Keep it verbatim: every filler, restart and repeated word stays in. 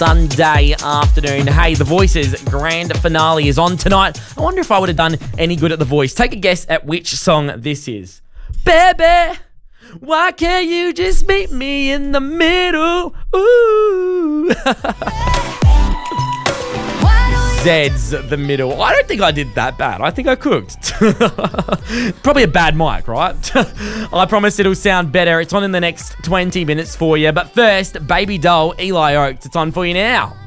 Sunday afternoon. Hey, The Voice's grand finale is on tonight. I wonder if I would have done any good at The Voice. Take a guess at which song this is. Baby, why can't you just meet me in the middle? Ooh. Zed's The Middle. I don't think I did that bad. I think I cooked. Probably a bad mic, right? I promise it'll sound better. It's on in the next twenty minutes for you. But first, Baby Doll, Eli Oates. It's on for you now.